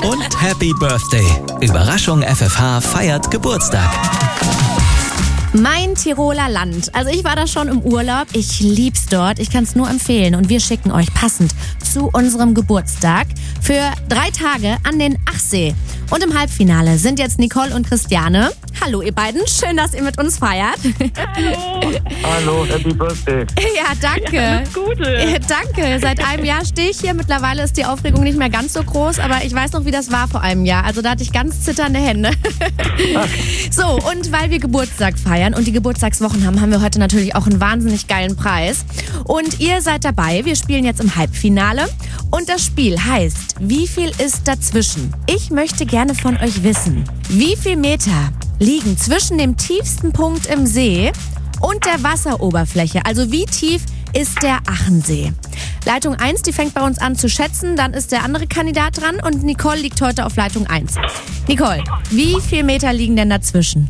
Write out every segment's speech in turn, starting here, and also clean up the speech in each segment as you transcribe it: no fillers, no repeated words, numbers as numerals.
Und Happy Birthday. Überraschung, FFH feiert Geburtstag. Mein Tiroler Land. Also ich war da schon im Urlaub. Ich lieb's dort. Ich kann es nur empfehlen. Und wir schicken euch passend zu unserem Geburtstag für 3 Tage an den Achsee. Und im Halbfinale sind jetzt Nicole und Christiane. Hallo ihr beiden, schön, dass ihr mit uns feiert. Hallo, Happy Birthday. Ja, danke. Alles Gute. Danke. Seit einem Jahr stehe ich hier. Mittlerweile ist die Aufregung nicht mehr ganz so groß, aber ich weiß noch, wie das war vor einem Jahr. Also da hatte ich ganz zitternde Hände. So, und weil wir Geburtstag feiern und die Geburtstagswochen haben, haben wir heute natürlich auch einen wahnsinnig geilen Preis. Und ihr seid dabei. Wir spielen jetzt im Halbfinale. Und das Spiel heißt, wie viel ist dazwischen? Ich möchte gerne von euch wissen, wie viel Meter liegen zwischen dem tiefsten Punkt im See und der Wasseroberfläche? Also wie tief ist der Achensee? Leitung 1, die fängt bei uns an zu schätzen, dann ist der andere Kandidat dran und Nicole liegt heute auf Leitung 1. Nicole, wie viel Meter liegen denn dazwischen?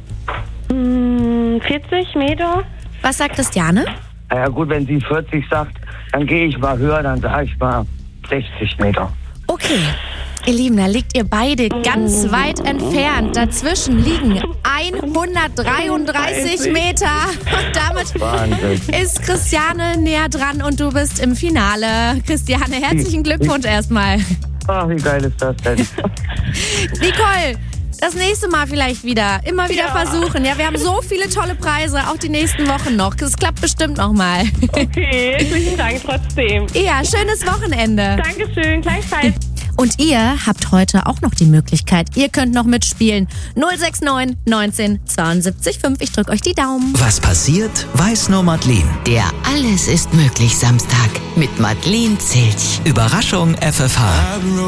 40 Meter. Was sagt Christiane? Ja gut, wenn sie 40 sagt, dann gehe ich mal höher, dann sage ich mal 60 Meter. Okay, ihr Lieben, da liegt ihr beide ganz weit entfernt. Dazwischen liegen 133 Meter. Und damit Wahnsinn. ist Christiane näher dran und du bist im Finale. Christiane, herzlichen Glückwunsch erstmal. Ach, wie geil ist das denn? Nicole, das nächste Mal vielleicht wieder. Immer wieder versuchen. Ja, wir haben so viele tolle Preise, auch die nächsten Wochen noch. Es klappt bestimmt noch mal. Okay, vielen Dank trotzdem. Ja, schönes Wochenende. Dankeschön, gleichfalls. Und ihr habt heute auch noch die Möglichkeit. Ihr könnt noch mitspielen. 069 19 72 5. Ich drücke euch die Daumen. Was passiert, weiß nur Madeleine. Der Alles ist möglich Samstag mit Madeleine Zilch. Überraschung, FFH.